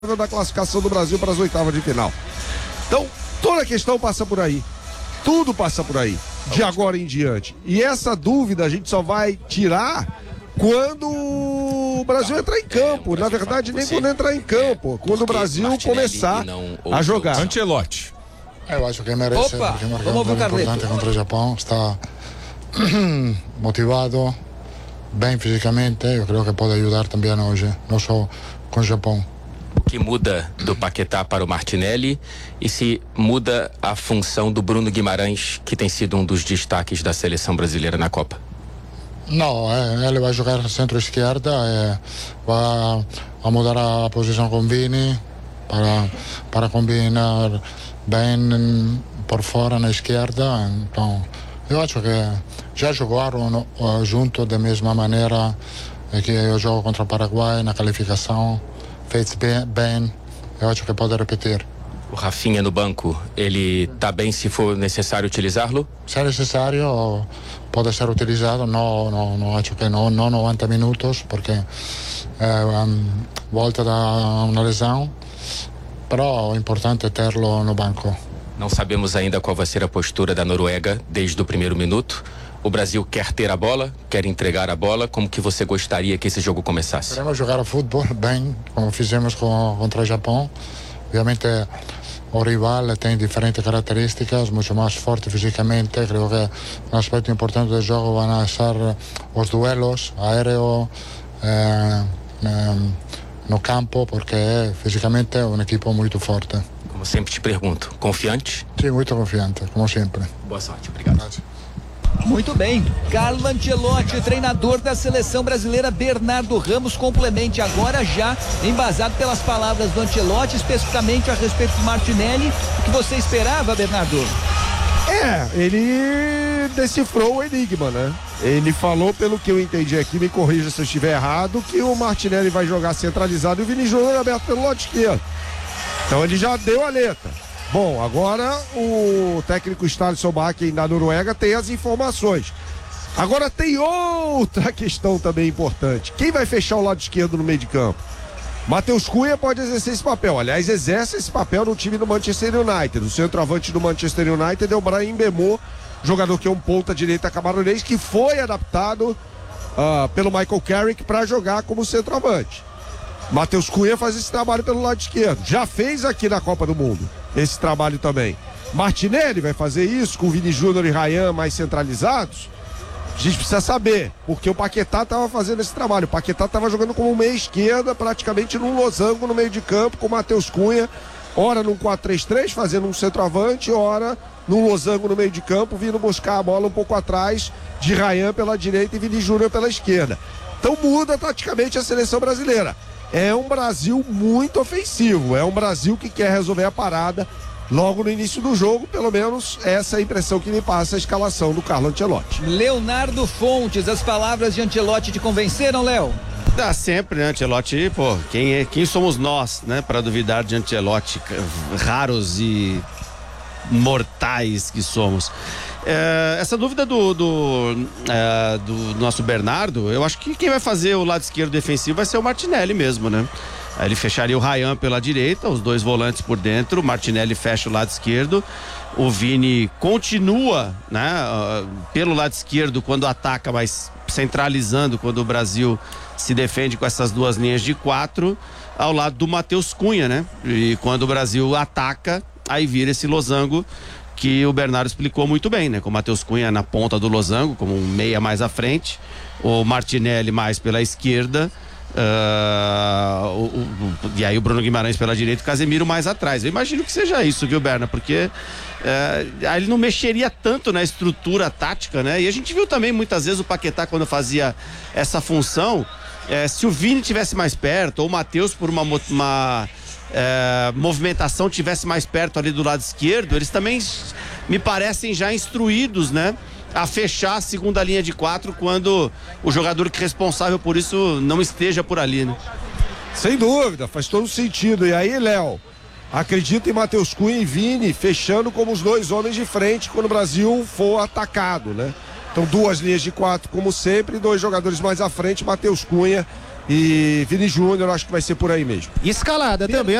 da classificação do Brasil para as oitavas de final. Então, toda a questão passa por aí. Tudo passa por aí, de agora em diante. E essa dúvida a gente só vai tirar quando o Brasil entrar em campo. Na verdade, nem quando entrar em campo. Quando o Brasil começar a jogar. Ancelotti. Eu acho que merece, porque marcou um gol importante contra o Japão. Está motivado, bem fisicamente. Eu creio que pode ajudar também hoje, não só com o Japão. O que muda do Paquetá para o Martinelli e se muda a função do Bruno Guimarães, que tem sido um dos destaques da seleção brasileira na Copa? Não, ele vai jogar centro-esquerda, vai mudar a posição com Vini para combinar bem por fora na esquerda. Então, eu acho que já jogaram junto da mesma maneira que eu jogo contra o Paraguai na qualificação. Fez bem, eu acho que pode repetir. O Rafinha no banco, ele está bem se for necessário utilizá-lo? Se é necessário, pode ser utilizado, não acho que não 90 minutos, porque volta da uma lesão, mas o importante é tê-lo no banco. Não sabemos ainda qual vai ser a postura da Noruega desde o primeiro minuto. O Brasil quer ter a bola, quer entregar a bola. Como que você gostaria que esse jogo começasse? Queremos jogar a futebol bem, como fizemos contra o Japão. Obviamente o rival tem diferentes características, muito mais forte fisicamente. Creio que um aspecto importante do jogo vão ser os duelos aéreos no campo, porque fisicamente é uma equipe muito forte. Como sempre te pergunto, confiante? Sim, muito confiante, como sempre. Boa sorte, obrigado. Muito bem, Carlo Ancelotti, treinador da seleção brasileira. Bernardo Ramos, complemente agora já, embasado pelas palavras do Ancelotti, especificamente a respeito do Martinelli. O que você esperava, Bernardo? Ele decifrou o enigma, né? Ele falou, pelo que eu entendi aqui, me corrija se eu estiver errado, que o Martinelli vai jogar centralizado e o Vini Júnior aberto pelo lado esquerdo. Então ele já deu a letra. Bom, agora o técnico Ståle Bach da Noruega tem as informações. Agora tem outra questão também importante. Quem vai fechar o lado esquerdo no meio de campo? Matheus Cunha pode exercer esse papel. Aliás, exerce esse papel no time do Manchester United. O centroavante do Manchester United é o Brahim Mbeumo, jogador que é um ponta-direita camaronês, que foi adaptado pelo Michael Carrick para jogar como centroavante. Matheus Cunha faz esse trabalho pelo lado esquerdo. Já fez aqui na Copa do Mundo esse trabalho também. Martinelli vai fazer isso com o Vini Júnior e Ryan mais centralizados? A gente precisa saber, porque o Paquetá estava fazendo esse trabalho. O Paquetá estava jogando como meia esquerda, praticamente num losango no meio de campo, com o Matheus Cunha, ora num 4-3-3, fazendo um centroavante, ora num losango no meio de campo, vindo buscar a bola um pouco atrás de Ryan pela direita e Vini Júnior pela esquerda. Então muda taticamente a seleção brasileira. É um Brasil muito ofensivo, é um Brasil que quer resolver a parada logo no início do jogo, pelo menos essa é a impressão que me passa a escalação do Carlo Ancelotti. Leonardo Fontes, as palavras de Ancelotti te convenceram, Léo? Dá sempre, né, Ancelotti? Pô, quem somos nós, né, para duvidar de Ancelotti, raros e mortais que somos. Essa dúvida do nosso Bernardo, eu acho que quem vai fazer o lado esquerdo defensivo vai ser o Martinelli mesmo, né? Ele fecharia o Ryan pela direita, os dois volantes por dentro, o Martinelli fecha o lado esquerdo, o Vini continua, né, pelo lado esquerdo quando ataca, mas centralizando quando o Brasil se defende com essas duas linhas de 4, ao lado do Matheus Cunha, né? E quando o Brasil ataca, aí vira esse losango que o Bernardo explicou muito bem, né? Com o Matheus Cunha na ponta do losango, como um meia mais à frente, o Martinelli mais pela esquerda, e aí o Bruno Guimarães pela direita e o Casemiro mais atrás. Eu imagino que seja isso, viu, Berna? Porque aí ele não mexeria tanto na estrutura tática, né? E a gente viu também muitas vezes o Paquetá quando fazia essa função, se o Vini tivesse mais perto, ou o Matheus por uma movimentação tivesse mais perto ali do lado esquerdo, eles também me parecem já instruídos, né, a fechar a segunda linha de 4 quando o jogador que é responsável por isso não esteja por ali, né? Sem dúvida, faz todo sentido. E aí, Léo, acredita em Matheus Cunha e Vini fechando como os dois homens de frente quando o Brasil for atacado, né? Então 2 linhas de 4 como sempre, 2 jogadores mais à frente, Matheus Cunha e Vini Júnior, acho que vai ser por aí mesmo. Escalada também.